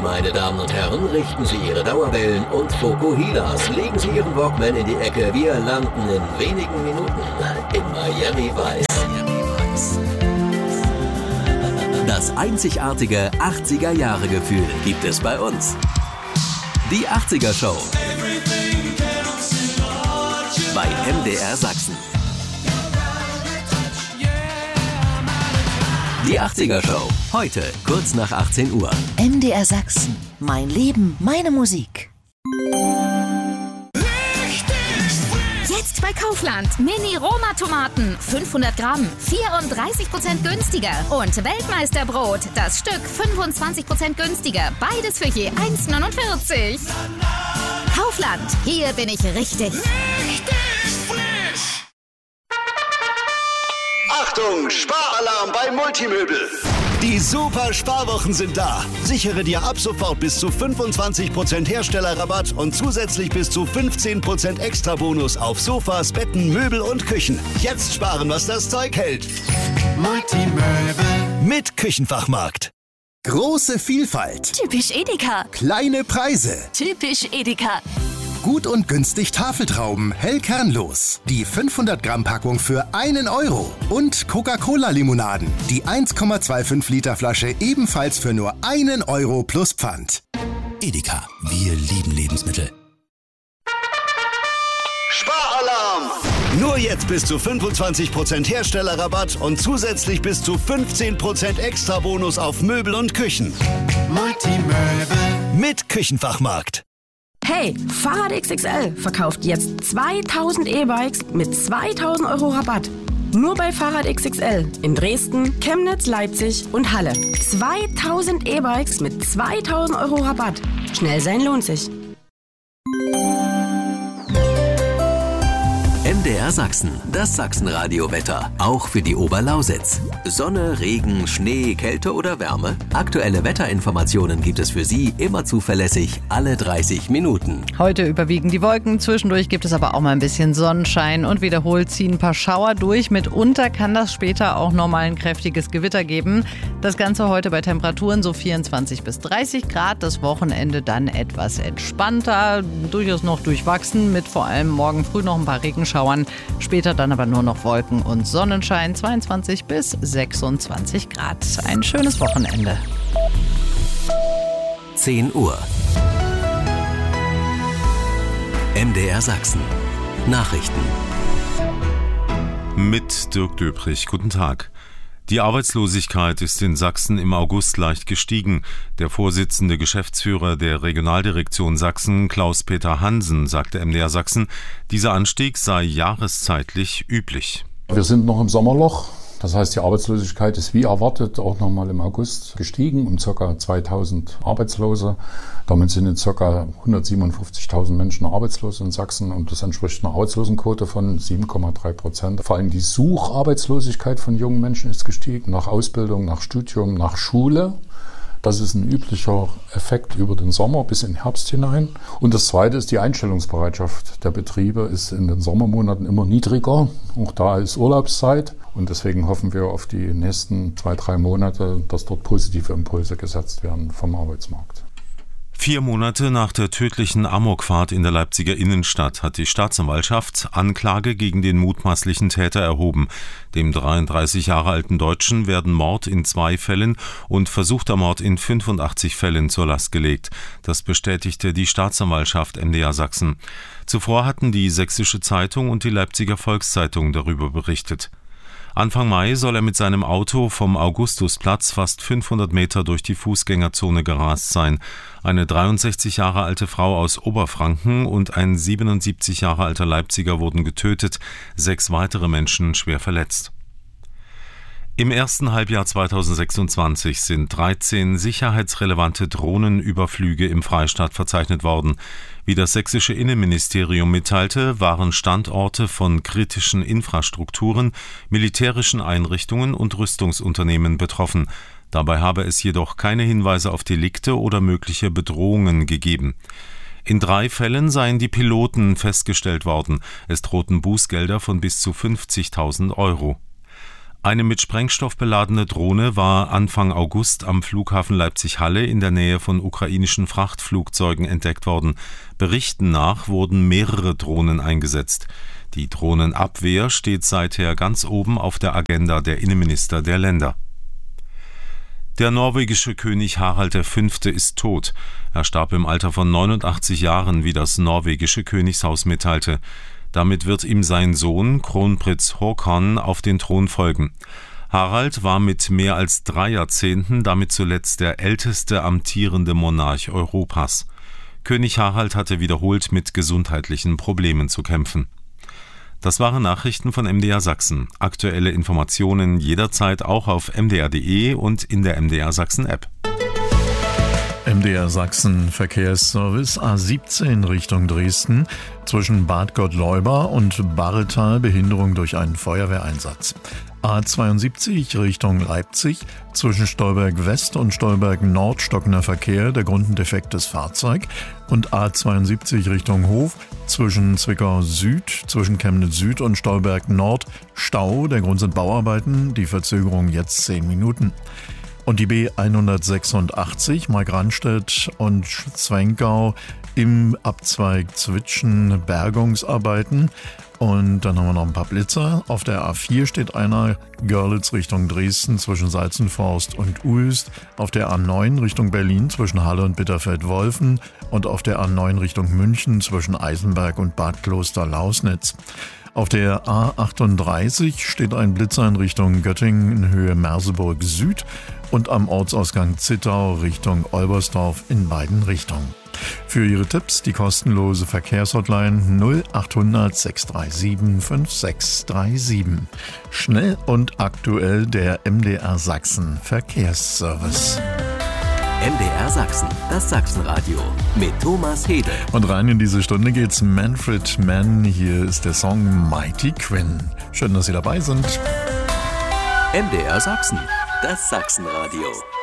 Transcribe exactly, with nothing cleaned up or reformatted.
Meine Damen und Herren, richten Sie Ihre Dauerwellen und Fokuhilas. Legen Sie Ihren Walkman in die Ecke. Wir landen in wenigen Minuten in Miami Vice. Das einzigartige achtziger-Jahre-Gefühl gibt es bei uns. Die achtziger Show bei M D R Sachsen. Die achtziger Show, heute kurz nach achtzehn Uhr. M D R Sachsen, mein Leben, meine Musik. Jetzt bei Kaufland. Mini-Roma-Tomaten, fünfhundert Gramm, vierunddreißig Prozent günstiger. Und Weltmeisterbrot, das Stück fünfundzwanzig Prozent günstiger. Beides für je eins neunundvierzig. Kaufland, hier bin ich richtig. Richtig frisch! Achtung, Sparalarm bei Multimöbel. Die super Sparwochen sind da. Sichere dir ab sofort bis zu fünfundzwanzig Prozent Herstellerrabatt und zusätzlich bis zu fünfzehn Prozent Extrabonus auf Sofas, Betten, Möbel und Küchen. Jetzt sparen, was das Zeug hält. Multimöbel mit Küchenfachmarkt. Große Vielfalt. Typisch Edeka. Kleine Preise. Typisch Edeka. Gut und günstig Tafeltrauben, hell kernlos. Die fünfhundert Gramm Packung für einen Euro. Und Coca-Cola-Limonaden. Die eins Komma fünfundzwanzig Liter Flasche ebenfalls für nur einen Euro plus Pfand. Edeka, wir lieben Lebensmittel. Sparalarm! Nur jetzt bis zu fünfundzwanzig Prozent Herstellerrabatt und zusätzlich bis zu fünfzehn Prozent Extrabonus auf Möbel und Küchen. Multimöbel mit Küchenfachmarkt. Hey, Fahrrad X X L verkauft jetzt zweitausend E-Bikes mit zweitausend Euro Rabatt. Nur bei Fahrrad X X L in Dresden, Chemnitz, Leipzig und Halle. zweitausend E-Bikes mit zweitausend Euro Rabatt. Schnell sein lohnt sich. M D R Sachsen, das Sachsenradio-Wetter, auch für die Oberlausitz. Sonne, Regen, Schnee, Kälte oder Wärme? Aktuelle Wetterinformationen gibt es für Sie immer zuverlässig, alle dreißig Minuten. Heute überwiegen die Wolken, zwischendurch gibt es aber auch mal ein bisschen Sonnenschein und wiederholt ziehen ein paar Schauer durch. Mitunter kann das später auch nochmal ein kräftiges Gewitter geben. Das Ganze heute bei Temperaturen so vierundzwanzig bis dreißig Grad, das Wochenende dann etwas entspannter, durchaus noch durchwachsen, mit vor allem morgen früh noch ein paar Regenschauern. Später dann aber nur noch Wolken und Sonnenschein, zweiundzwanzig bis sechsundzwanzig Grad. Ein schönes Wochenende. zehn Uhr. M D R Sachsen. Nachrichten. Mit Dirk Döbrich. Guten Tag. Die Arbeitslosigkeit ist in Sachsen im August leicht gestiegen. Der Vorsitzende Geschäftsführer der Regionaldirektion Sachsen, Klaus-Peter Hansen, sagte M D R Sachsen, dieser Anstieg sei jahreszeitlich üblich. Wir sind noch im Sommerloch. Das heißt, die Arbeitslosigkeit ist wie erwartet auch nochmal im August gestiegen um ca. zweitausend Arbeitslose. Damit sind jetzt ca. hundertsiebenundfünfzigtausend Menschen arbeitslos in Sachsen und das entspricht einer Arbeitslosenquote von sieben Komma drei Prozent. Vor allem die Sucharbeitslosigkeit von jungen Menschen ist gestiegen, nach Ausbildung, nach Studium, nach Schule. Das ist ein üblicher Effekt über den Sommer bis in den Herbst hinein. Und das Zweite ist, die Einstellungsbereitschaft der Betriebe ist in den Sommermonaten immer niedriger. Auch da ist Urlaubszeit. Und deswegen hoffen wir auf die nächsten zwei, drei Monate, dass dort positive Impulse gesetzt werden vom Arbeitsmarkt. Vier Monate nach der tödlichen Amokfahrt in der Leipziger Innenstadt hat die Staatsanwaltschaft Anklage gegen den mutmaßlichen Täter erhoben. Dem dreiunddreißig Jahre alten Deutschen werden Mord in zwei Fällen und versuchter Mord in fünfundachtzig Fällen zur Last gelegt. Das bestätigte die Staatsanwaltschaft M D R Sachsen. Zuvor hatten die Sächsische Zeitung und die Leipziger Volkszeitung darüber berichtet. Anfang Mai soll er mit seinem Auto vom Augustusplatz fast fünfhundert Meter durch die Fußgängerzone gerast sein. Eine dreiundsechzig Jahre alte Frau aus Oberfranken und ein siebenundsiebzig Jahre alter Leipziger wurden getötet, sechs weitere Menschen schwer verletzt. Im ersten Halbjahr zweitausendsechsundzwanzig sind dreizehn sicherheitsrelevante Drohnenüberflüge im Freistaat verzeichnet worden. Wie das sächsische Innenministerium mitteilte, waren Standorte von kritischen Infrastrukturen, militärischen Einrichtungen und Rüstungsunternehmen betroffen. Dabei habe es jedoch keine Hinweise auf Delikte oder mögliche Bedrohungen gegeben. In drei Fällen seien die Piloten festgestellt worden. Es drohten Bußgelder von bis zu fünfzigtausend Euro. Eine mit Sprengstoff beladene Drohne war Anfang August am Flughafen Leipzig-Halle in der Nähe von ukrainischen Frachtflugzeugen entdeckt worden. Berichten nach wurden mehrere Drohnen eingesetzt. Die Drohnenabwehr steht seither ganz oben auf der Agenda der Innenminister der Länder. Der norwegische König Harald der Fünfte ist tot. Er starb im Alter von neunundachtzig Jahren, wie das norwegische Königshaus mitteilte. Damit wird ihm sein Sohn, Kronprinz Håkon, auf den Thron folgen. Harald war mit mehr als drei Jahrzehnten damit zuletzt der älteste amtierende Monarch Europas. König Harald hatte wiederholt mit gesundheitlichen Problemen zu kämpfen. Das waren Nachrichten von M D R Sachsen. Aktuelle Informationen jederzeit auch auf m d r punkt d e und in der M D R Sachsen App. M D R Sachsen Verkehrsservice A siebzehn Richtung Dresden zwischen Bad Gottleuba und Barretal Behinderung durch einen Feuerwehreinsatz. A zweiundsiebzig Richtung Leipzig zwischen Stolberg West und Stolberg Nord stockender Verkehr, der Grund ein defektes Fahrzeug. Und A zweiundsiebzig Richtung Hof zwischen Zwickau Süd, zwischen Chemnitz Süd und Stolberg Nord Stau, der Grund sind Bauarbeiten, die Verzögerung jetzt zehn Minuten. Und die B hundertsechsundachtzig Markranstädt und Zwenkau im Abzweig Zwitschen Bergungsarbeiten. Und dann haben wir noch ein paar Blitzer. Auf der A vier steht einer, Görlitz Richtung Dresden zwischen Salzenforst und Uelst. Auf der A neun Richtung Berlin zwischen Halle und Bitterfeld-Wolfen. Und auf der A neun Richtung München zwischen Eisenberg und Bad Kloster-Lausnitz. Auf der A achtunddreißig steht ein Blitzer in Richtung Göttingen in Höhe Merseburg Süd und am Ortsausgang Zittau Richtung Olbersdorf in beiden Richtungen. Für Ihre Tipps die kostenlose Verkehrshotline null achthundert sechshundertsiebenunddreißig fünfundsechzig siebenunddreißig. Schnell und aktuell der M D R Sachsen Verkehrsservice. M D R Sachsen, das Sachsenradio mit Thomas Hede. Und rein in diese Stunde geht's Manfred Mann. Hier ist der Song Mighty Quinn. Schön, dass Sie dabei sind. M D R Sachsen, das Sachsenradio.